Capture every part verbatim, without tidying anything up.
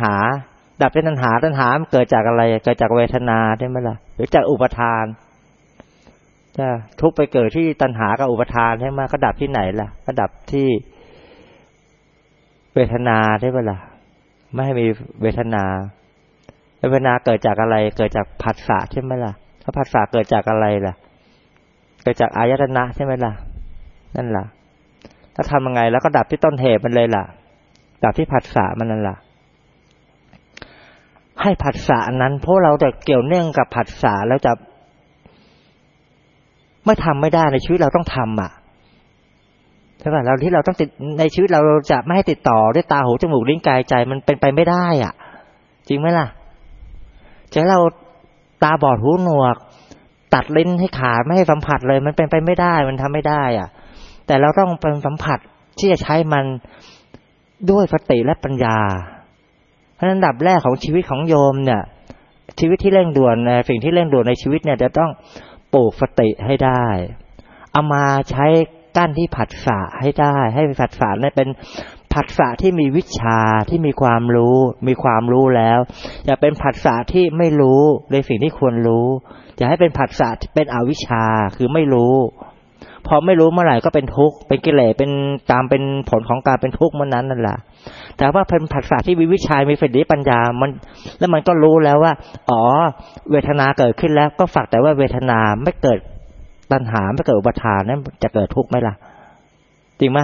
าดับด้วยตัณหาตัณหามันเกิดจากอะไรเกิดจากเวทนาใช่ไหมล่ะหรือจากอุปทานจะทุกข์ไปเกิดที่ตัณหากับอุปทานใช่ไหมก็ดับที่ไหนล่ะก็ดับที่เวทนาใช่ไหมล่ะไม่ให้มีเวทนาเวทนาเกิดจากอะไรเกิดจากผัสสะใช่ไหมล่ะถ้าผัสสะเกิดจากอะไรล่ะเกิดจากอายตนะใช่ไหมล่ะนั่นล่ะถ้าทำยังไงแล้วก็ดับที่ต้นเหตุมันเลยล่ะดับที่ผัสสะมันนั่นล่ะให้ผัสสะนั้นเพราะเราแต่เกี่ยวเนื่องกับผัสสะแล้วจะไม่ทำไม่ได้ในชีวิตเราต้องทำอ่ะใช่ป่ะเราที่เราต้องติดในชีวิตเราจะไม่ให้ติดต่อด้วยตาหูจมูกลิ้นกายใจมันเป็นไปไม่ได้อ่ะจริงไหมล่ะจะให้เราตาบอดหูหนวกตัดลิ้นให้ขาดไม่ให้สัมผัสเลยมันเป็นไปไม่ได้มันทำไม่ได้อ่ะแต่เราต้องเป็นสัมผัสที่จะใช้มันด้วยสติและปัญญาเพราะฉะนั้นอันดับแรกของชีวิตของโยมเนี่ยชีวิตที่เร่งด่วนสิ่งที่เร่งด่วนในชีวิตเนี่ยจะต้องปลูกสติให้ได้เอามาใช้กั้นที่ผัสสะให้ได้ให้ผัสสะนั้นเป็นผัสสะที่มีวิชาที่มีความรู้มีความรู้แล้วอย่าเป็นผัสสะที่ไม่รู้ในสิ่งที่ควรรู้อย่าให้เป็นผัสสะที่เป็นอวิชชาคือไม่รู้พอไม่รู้เมื่อไหร่ก็เป็นทุกข์เป็นกิเลสเป็นตามเป็นผลของการเป็นทุกข์เมื่อนั้นนั่นแหละแต่ว่าเป็นผัสสะที่มีวิชามีสติปัญญามันแล้วมันก็รู้แล้วว่าอ๋อเวทนาเกิดขึ้นแล้วก็ฝากแต่ว่าเวทนาไม่เกิดตัณหาไม่เกิดอุปทานนั้นจะเกิดทุกข์ไหมล่ะจริงไหม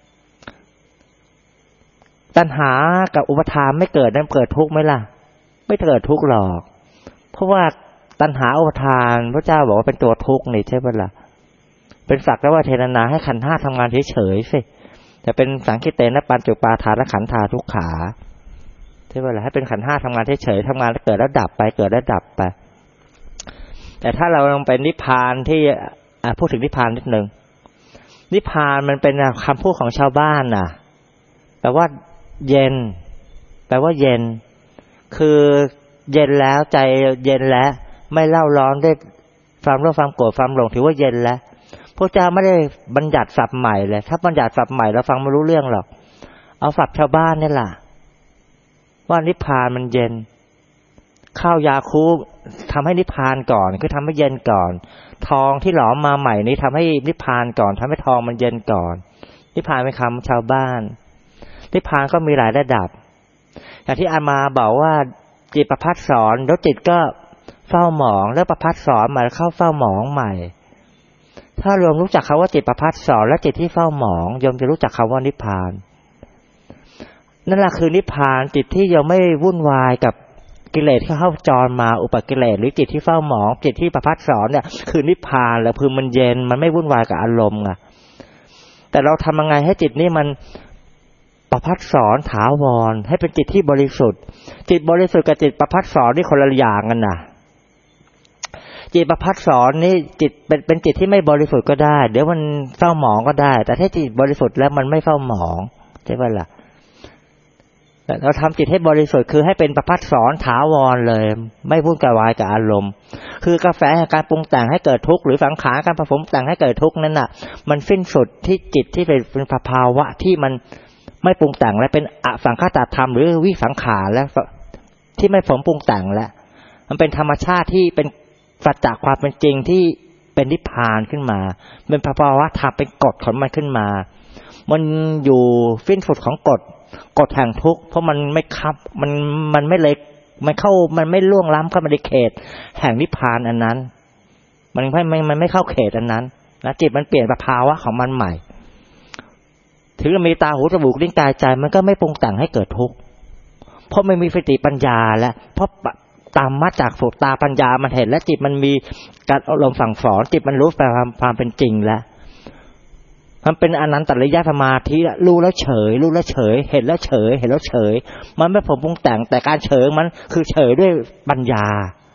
ตัณหากับอุปทานไม่เกิดนั้นเกิดทุกข์ไหมล่ะไม่เกิดทุกข์หรอกเพราะว่าตัณหาอุปทานพระเจ้าบอกว่าเป็นตัวทุกข์นี่ใช่ไหมล่ะเป็นสักแต่ว่าเทนานาให้ขันธ์ห้าทำงานเฉยๆสิแต่เป็นสังคิเตนะปัญจุปาทานขันธาทุกขาใช่ไหมล่ะให้เป็นขันธ์ห้าทำงานเฉยๆทำงานแล้วเกิดแล้วดับไปเกิดแล้วดับไปแต่ถ้าเราลงไปนิพพานที่พูดถึงนิพพานนิดนึงนิพพานมันเป็นคำพูดของชาวบ้านน่ะแปลว่าเย็นแปลว่าเย็นคือเย็นแล้วใจเย็นแล้วไม่เล่าร้อนด้วยความโลภความโกรธความหลงถือว่าเย็นแล้วพระเจ้าไม่ได้บัญญัติศัพท์ใหม่เลยถ้าบัญญัติศัพท์ใหม่เราฟังไม่รู้เรื่องหรอกเอาศัพท์ชาวบ้านนี่แหละว่านิพพานมันเย็นข้าวยาคูทำให้นิพพานก่อนคือทำให้เย็นก่อนทองที่หลอมมาใหม่นี้ทำให้นิพพานก่อนทำให้ทองมันเย็นก่อนนิพพานเป็นคำชาวบ้านนิพพานก็มีหลายระดับอย่างที่อามาบอกว่าจิตประภัสสรแล้วจิตก็เฝ้าหมองแล้วประภัสสรมาเข้าเฝ้าหมองใหม่ถ้ารวมรู้จักคำว่าจิตประภัสสรและจิตที่เฝ้าหมองโยมจะรู้จักคำว่านิพพานนั่นแหละคือนิพพานจิตที่ยังไม่วุ่นวายกับกิเลสที่เข้าจรมาอุปกิเลสหรือจิตที่เฝ้าหมองจิตที่ประภัสสรเนี่ยคือนิพพานแล้วคือมันเย็นมันไม่วุ่นวายกับอารมณ์อ่ะแต่เราทำยังไงให้จิตนี้มันประภัสสรถาวรให้เป็นจิตที่บริสุทธิ์จิตบริสุทธิ์กับจิตประภัสสรนี่คนละอย่างกันน่ะจิตประภัสสรนี่จิตเป็นเป็นจิตที่ไม่บริสุทธิ์ก็ได้เดี๋ยวมันเฝ้าหมองก็ได้แต่ถ้าจิตบริสุทธิ์แล้วมันไม่เฝ้าหมองใช่ป่ะล่ะเราทำจิตให้บริสุทธิ์คือให้เป็นประภัสสรถาวรเลยไม่วุ่นวายกับอารมณ์คือกาแฟการปรุงแต่งให้เกิดทุกข์หรือสังขารการผสมแต่งให้เกิดทุกข์นั่นน่ะมันสิ้นสุดที่จิตที่เป็นเป็นภาวะที่มันไม่ปรุงแต่งและเป็นอสังขตธรรมหรือวิสังขารแล้วที่ไม่ผสมปรุงแต่งแล้วมันเป็นธรรมชาติที่เป็นสัจจะความเป็นจริงที่เป็นนิพพานขึ้นมาเป็นภาวะธรรมเป็นกฎของมันขึ้นมามันอยู่สิ้นสุดของกฎกฎแห่งทุกข์เพราะมันไม่คับมันมันไม่เลยมันเข้ามันไม่ล่วงล้ำเข้ามาในเขตแห่งนิพพานอันนั้นมันไม่มันไม่เข้าเขตอันนั้นนะจิตมันเปลี่ยนภาวะของมันใหม่ถึงจะมีตาหูจมูกลิ้นกายใจมันก็ไม่ปรุงแต่งให้เกิดทุกข์เพราะไม่มีสติปัญญาแล้วเพราะตามมาจากสุตตาปัญญามันเห็นและจิตมันมีการอารมณ์สั่งสอนจิตมันรู้ความความเป็นจริงแล้วมันเป็นอนันตริยสมาธิรู้แล้วเฉยรู้แล้วเฉยเห็นแล้วเฉยเห็นแล้วเฉยมันไม่ผมปรุงแต่งแต่การเฉยมันคือเฉยด้วยปัญญา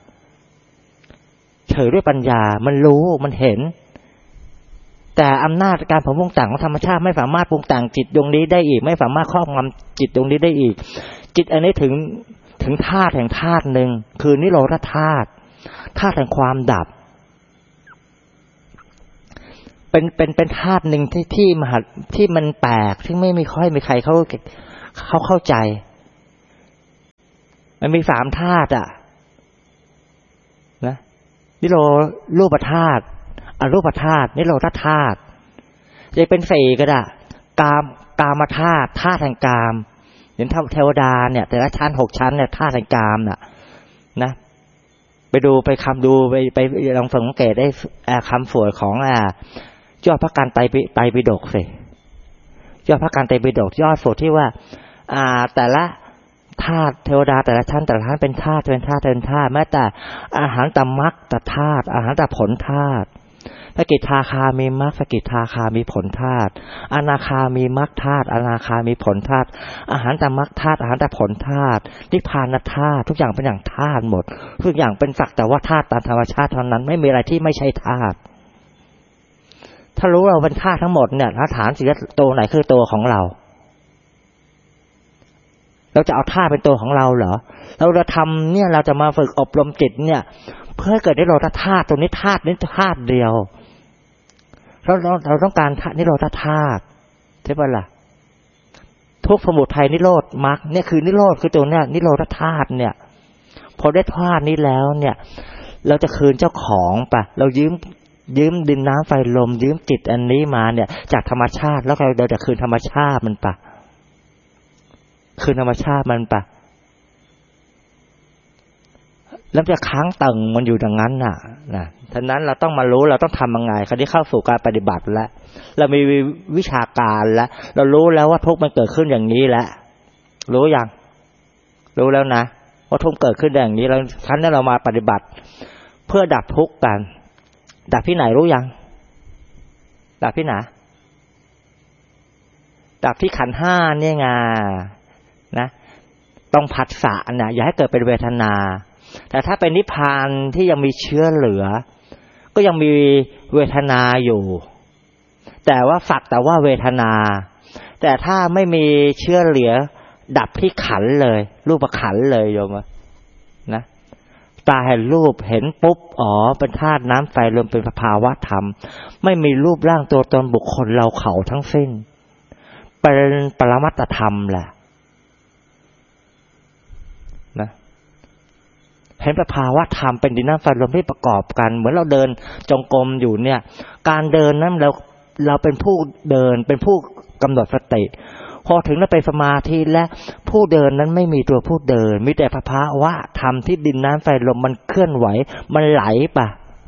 เฉยด้วยปัญญามันรู้มันเห็นแต่อำนาจการผมปรุงแต่งของธรรมชาติไม่สามารถปรุงแต่งจิตดวงนี้ได้อีกไม่สามารถครอบงำจิตดวงนี้ได้อีกจิตอันนี้ถึงถึงธาตุแห่งธาตุหนึ่งคือนิโรธธาตุธาตุแห่งความดับเป็นเป็นเป็นธาตุหนึ่งที่ที่มหาที่มันแปลกที่ไม่มีค่อยมีใครเขาเขาเข้าใจมันมีสามธาตุอ่ะนะนิโรรูปธาตุอรูปธาตุนิโรธธาตุจะเป็นสี่ก็ได้กามกามธาตุธาตุแห่งกามเห็นเทวดาเนี่ยแต่ละชั้นหกชั้นเนี่ยธาตุแห่งกามน่ะนะไปดูไปคำดูไปไปลองสังเกตได้คำสวยของอ่ายอดพระกันไตรไตรปิฎกสิยอดพระกันไตรปิฎกยอดสวดที่ว่าอ่าแต่ละธาตุเทวดาแต่ละชั้นแต่ละชั้นเป็นธาตุเป็นธาตุเป็นธาตุแม้แต่อาหารตมรรคตธาตุอาหารตผลธาตุสกิทาคามีมรรคสกิทาคามีผลธาตุอนาคามีมรรคธาตุอนาคามีผลธาตุอาหารตมรรคธาตุอาหารตผลธาตุนิพพานธาตุทุกอย่างเป็นอย่างธาตุหมดทุกอย่างเป็นสักแต่ว่าธาตุตามธรรมชาติเท่านั้นไม่มีอะไรที่ไม่ใช่ธาตุถ้ารู้เราเป็นธาตุทั้งหมดเนี่ยฐานสิตัวไหนคือตัวของเราเราจะเอาธาตุเป็นตัวของเราเหรอเราจะทำเนี่ยเราจะมาฝึกอบรมจิตเนี่ยเพื่อให้เกิดนิโรธธาตุตรงนี้ธาตุนี้ธาตุเดียวเราเราเราต้องการนิโรธธาตุใช่ป่ะล่ะทุกสมุทัยนิโรธมรรคเนี่ยคือนิโรธคือตัวเนี่ยนิโรธธาตุเนี่ยพอได้ธาตุนี้แล้วเนี่ยเราจะคืนเจ้าของป่ะเรายืมยืมดินน้ำไฟลมยืมจิตอันนี้มาเนี่ยจากธรรมชาติแล้วเราจะคืนธรรมชาติมันป่ะคืนธรรมชาติมันป่ะแล้วจะค้างตึงมันอยู่อย่างนั้นน่ะนะฉะนั้นเราต้องมารู้เราต้องทำยังไงคราวนี้เข้าสู่การปฏิบัติแล้วเรามีวิชาการแล้วเรารู้แล้วว่าทุกข์มันเกิดขึ้นอย่างนี้แล้วรู้ยังรู้แล้วนะว่าทุกข์เกิดขึ้นอย่างนี้แล้วครั้งนี้เรามาปฏิบัติเพื่อดับทุกข์กันดับที่ไหนรู้ยังดับที่ไหนดับที่ขันธ์ห้าเนี่ยไงนะต้องผัสสะเนี่ยอย่าให้เกิดเป็นเวทนาแต่ถ้าเป็นนิพพานที่ยังมีเชื้อเหลือก็ยังมีเวทนาอยู่แต่ว่าสักแต่ว่าเวทนาแต่ถ้าไม่มีเชื้อเหลือดับที่ขันธ์เลยรูปขันธ์เลยโยมนะตาเห็นรูปเห็นปุ๊บอ๋อเป็นธาตุน้ำไฟลมเป็นสภาวะธรรมไม่มีรูปร่างตัวตนบุคคลเราเขาทั้งสิ้นเป็นปรมัตถธรรมแหละนะเห็นสภาวะธรรมเป็นดินน้ำไฟลมที่ประกอบกันเหมือนเราเดินจงกรมอยู่เนี่ยการเดินนั้นเราเราเป็นผู้เดินเป็นผู้กำหนดสติพอถึงแล้วไปสมาธิและผู้เดินนั้นไม่มีตัวผู้เดินมีแต่สภาวะธรรมที่ดินน้ำไฟลมมันเคลื่อนไหวมันไหลป่ะ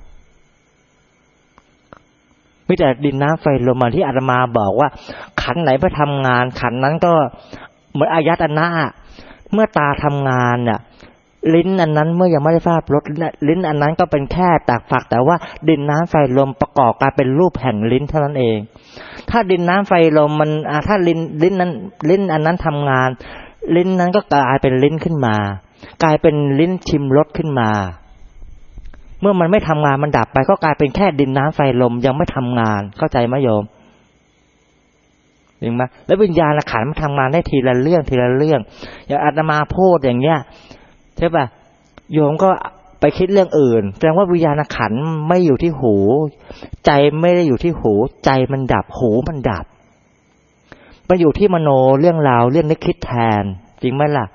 มีแต่ดินน้ำไฟลมมาที่อาตมาบอกว่าขันไหนไปทำงานขันนั้นก็เหมือนอายตนะเมื่อตาทำงานเนี่ยลิ้นอันนั้นเมื่อยังไม่ได้ทราบรสลิ้นอันนั้นก็เป็นแค่ตากฝักแต่ว่าดินน้ำไฟลมประกอบกันเป็นรูปแห่งลิ้นเท่านั้นเองถ้าดินน้ำไฟลมมันถ้าลิ้นลิ้นนั้นลิ้นอันนั้นทำงานลิ้นนั้นก็กลายเป็นลิ้นขึ้นมากลายเป็นลิ้นชิมรสขึ้นมาเมื่อมันไม่ทำงานมันดับไปก็กลายเป็นแค่ดินน้ำไฟลมยังไม่ทำงานเข้าใจไหมโยมจริงไหมแล้ววิญญาณขันธ์มันทำงานได้ทีละเรื่องทีละเรื่องอย่างอาตมาพูดอย่างเงี้ยใช่ป่ะโยมก็ไปคิดเรื่องอื่นแสดงว่าวิญญาณขันธ์ไม่อยู่ที่หูใจไม่ได้อยู่ที่หูใจมันดับหูมันดับมันอยู่ที่มโนเรื่องราวเรื่องนึกคิดแทนจริงไหมล่ะ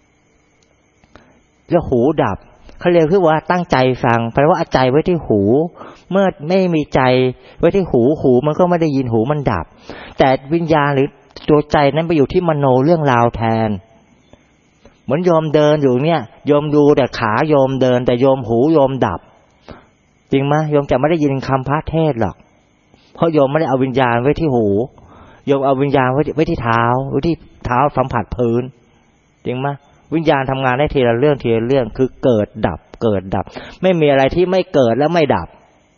แล้วหูดับเขาเรียกคือว่าตั้งใจฟังแปลว่าเอาใจไว้ที่หูเมื่อไม่มีใจไว้ที่หูหูมันก็ไม่ได้ยินหูมันดับแต่วิญญาณหรือตัวใจนั้นไปอยู่ที่มโนเรื่องราวแทนเหมือนโยมเดินอยู่เนี่ยโยมดูแต่ขาโยมเดินแต่โยมหูโยมดับจริงไหมโยมจะไม่ได้ยินคำพระเทศหรอกเพราะโยมไม่ได้เอาวิญญาณไว้ที่หูโยมเอาวิญญาณไว้ไว้ที่เท้าไว้ที่เท้าสัมผัสพื้นจริงไหมวิญญาณทำงานได้ทีละเรื่องทีละเรื่องคือเกิดดับเกิดดับไม่มีอะไรที่ไม่เกิดและไม่ดับ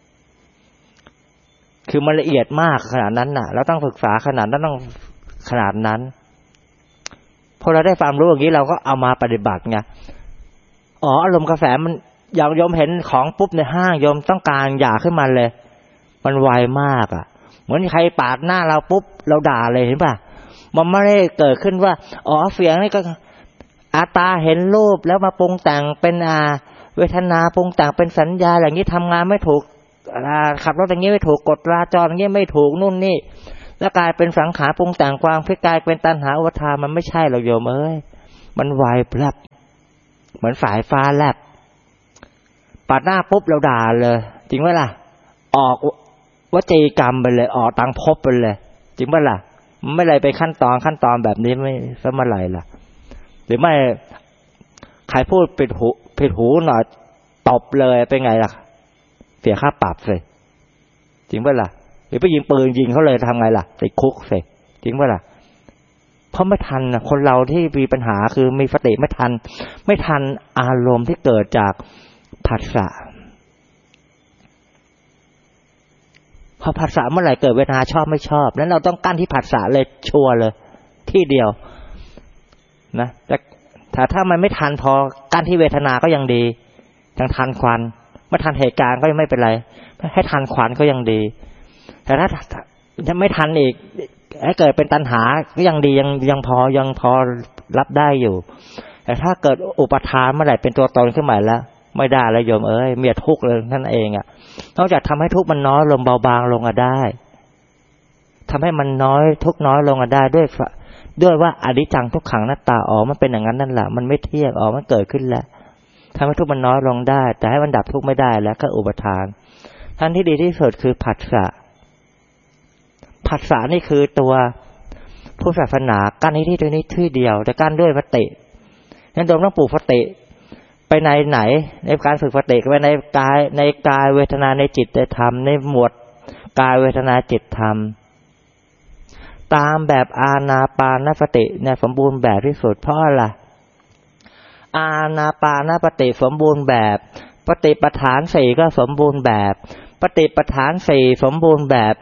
คือมันละเอียดมากขนาดนั้นน่ะเราต้องศึกษาขนาดนั้นต้องขนาดนั้นพอเราได้ความรู้อย่างนี้เราก็เอามาปฏิบัติไงอ๋ออารมณ์กระแสมันอย่างโยมเห็นของปุ๊บในห้างโยมต้องการอยากขึ้นมาเลยมันไวมากอ่ะเหมือนใครปาดหน้าเราปุ๊บเราด่าเลยเห็นป่ะมันไม่ได้เกิดขึ้นว่าอ๋อเสียงนี่ก็อาตาเห็นรูปแล้วมาปรุงแต่งเป็นอาเวทนาปรุงแต่งเป็นสัญญาอย่างนี้ทำงานไม่ถูกขับรถอย่างนี้ไม่ถูกกฎราจรอย่างนี้ไม่ถูกนู่นนี่แล้วกลายเป็นสังขารปรุงแต่งความคิดกลายเป็นตัณหาอุปาทานมันไม่ใช่หรอกโยมเอ้ยมันไวพลับเหมือนสายฟ้าแลบปาดหน้าปุ๊บเราด่าเลยจริงไหมล่ะออกวจีกรรมไปเลยออกตังภพไปเลยจริงไหมล่ะไม่เลยไปขั้นตอนขั้นตอนแบบนี้ไม่สมัยไรล่ะหรือไม่ใครพูดปิดหูปิดหูหน่อยตบเลยเป็นไงล่ะเสียค่าปรับสิจริงไหมล่ะหรือไปยิงปืนยิงเขาเลยทำไงล่ะติดคุกสิจริงไหมล่ะเพราะไม่ทันนะคนเราที่มีปัญหาคือมีสติไม่ทันไม่ทันอารมณ์ที่เกิดจากผัสสะพอผัสสะเมื่อไหร่เกิดเวทนาชอบไม่ชอบนั้นเราต้องกั้นที่ผัสสะเลยชัวร์เลยที่เดียวนะแต่ถ้าถ้ามันไม่ทันพอกั้นที่เวทนาก็ยังดียังทันควันไม่ทันเหตุการณ์ก็ยังไม่เป็นไรให้ทันควันก็ยังดีแต่ถ้าถ้าไม่ทันอีกให้เกิดเป็นตัณหาก็ยังดียังยังพอยังพอรับได้อยู่แต่ถ้าเกิดอุปทานเมื่อไหร่เป็นตัวตนขึ้นมาแล้วไม่ได้แล้วโยมเอ้ยเมียทุกข์เลยนั่นเองอ่ะนอกจากทำให้ทุกข์มันน้อยลงเบาบางลงอ่ะได้ทำให้มันน้อยทุกข์น้อยลงอ่ะได้ด้วยด้วยว่าอนิจจังทุกขังอนัตตาอ๋อมันเป็นอย่างนั้นนั่นแหละมันไม่เที่ยงอ๋อมันเกิดขึ้นแล้วทำให้ทุกข์มันน้อยลงได้แต่ให้มันดับทุกข์ไม่ได้แล้วก็อุปทานท่านที่ดีที่สุดคือผัสสะผัสสะนี่คือตัวผู้ศาสนากั้นที่ตัวนี้ที่เดียวแต่กั้นด้วยสตินั้นโดมต้องปลูกสติไปในไหนในการฝึกสติไปในกายในกายเวทนาในจิตในธรรมในหมวดกายเวทนาจิตธรรมตามแบบอานาปานสติเนี่ยสมบูรณ์แบบที่สุดเพราะอะไรอานาปานสติสมบูรณ์แบบปฏิปทานสี่ก็สมบูรณ์แบบปฏิปทานสี่สมบูรณ์แบบ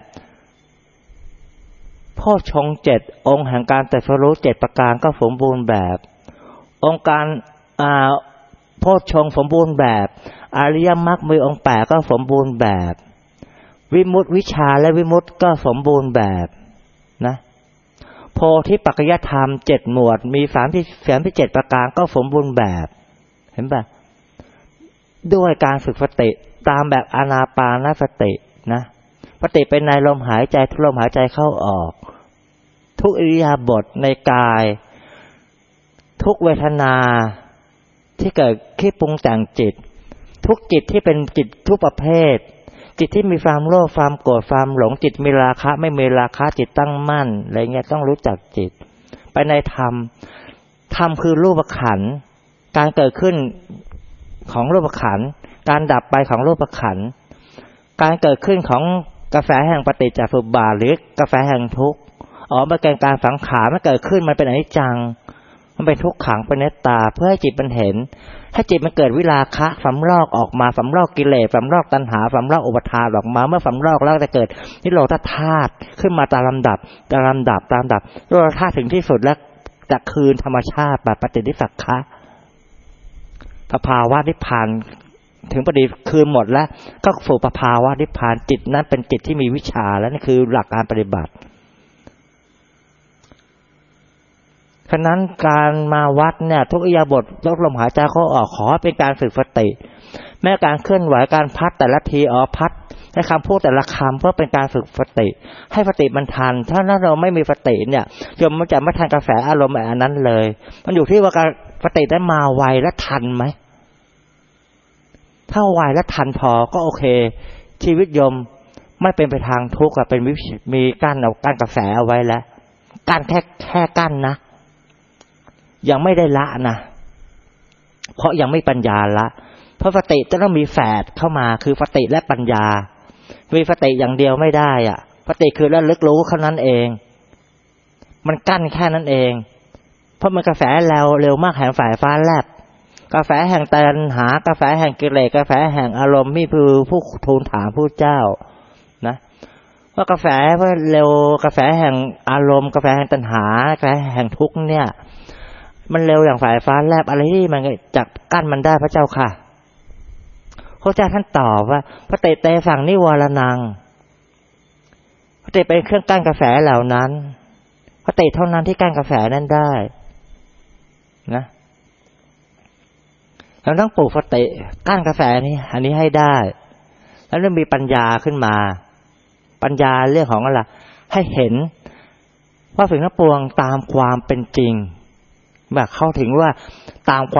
โพชฌงค์เจ็ดองค์แห่งการตรัสรู้เจ็ดประการก็สมบูรณ์แบบองค์การอ่าโพชฌงค์สมบูรณ์แบบอริยมรรคมีองค์แปดก็สมบูรณ์แบบวิมุตติวิชาและวิมุตติก็สมบูรณ์แบบนะโพธิปัจจยธรรมเจ็ดหมวดมีสามที่สามที่เจ็ดประการก็สมบูรณ์แบบเห็นป่ะด้วยการฝึกสติตามแบบอานาปานสตินะสติเป็นในลมหายใจทุกลมหายใจเข้าออกทุกอิริยาบถในกายทุกเวทนาที่เกิดที่ปรุงแต่งจิตทุกจิตที่เป็นจิตทุกประเภทจิตที่มีความโลภความโกรธความหลงจิตมีราคะไม่มีราคะจิตตั้งมั่นอะไรเงี้ยต้องรู้จักจิตไปในธรรมธรรมคือรูปขันธ์การเกิดขึ้นของรูปขันธ์การดับไปของรูปขันธ์การเกิดขึ้นของกาแฟแห่งปฏิจจสมุปบาทหรือกาแฟแห่งทุกข์อ๋อมันเป็นการสังขารมันเกิดขึ้นมันเป็นอนิจจังมันเป็นทุกขังเป็นเนตตาเพื่อให้จิตมันเห็นให้จิตมันเกิดวิราคะสำรอกออกมาสำรอกกิเลสสำรอกตัณหาสำรอกอุปทานออกมาเมื่อสำรอกแล้วจะเกิดนิโรธธาตุขึ้นมาตามลำดับตามลำดับตามลำดับนิโรธธาตุถึงที่สุดแล้วจะคืนธรรมชาติแบบปฏินิสักขะสภาวะนิพพานถึงพอดีคืนหมดแล้วก็สู่สภาวะนิพพานจิตนั้นเป็นจิตที่มีวิชาแล้วนี่คือหลักการปฏิบัติฉะนั้นการมาวัดเนี่ยทุกอิริยาบถทุกลมหายใจเข้าออกขอเป็นการฝึกสติแม้การเคลื่อนไหวการพัดแต่ละทีอ๋อพัดให้คำพูดแต่ละคำเพื่อเป็นการฝึกสติให้สติมันทันถ้าเราไม่มีสติเนี่ยโยมมันจะไม่ทันกระแสอารมณ์อันนั้นเลยมันอยู่ที่ว่าการสติได้มาไวและทันไหมถ้าไวและทันพอก็โอเคชีวิตโยมไม่เป็นไปทางทุกข์อะเป็นมีกั้นเอากั้นกระแสเอาไว้แล้วกั้นแค่แค่กั้นนะยังไม่ได้ละนะเพราะยังไม่ปัญญาละเพราะสติจะต้องมีแฝดเข้ามาคือสติและปัญญามีสติอย่างเดียวไม่ได้อ่ะสติคือระลึกรู้เท่านั้นเองมันกั้นแค่นั้นเองเพราะมันกระแสเร็วเร็วมากแห่งสายฟ้าแลบกาแฟแห่งตัณหากาแฟแห่งกิเลสกาแฟแห่งอารมณ์มีคือผู้ทูลถามผู้เจ้านะว่ากาแฟว่าเร็วกาแฟแห่งอารมณ์กาแฟแห่งตัณหากาแฟแห่งทุกข์เนี่ยมันเร็วอย่างสายฟ้าแลบอะไรที่มันจับกั้นมันได้พระเจ้าค่ะพระเจ้าท่านตอบว่าพระเตเตสั่งนิวรณังพระเตเป็นเครื่องกั้นกาแฟเหล่านั้นพระเตเท่านั้นที่กั้นกาแฟนั้นได้นะเราต้องปลูกสติกั้นกาแฟนี้อันนี้ให้ได้แล้วเริ่มมีปัญญาขึ้นมาปัญญาเรื่องของอะไรให้เห็นว่าสิ่งทั้งปวงตามความเป็นจริงแบบเข้าถึงว่าตามความ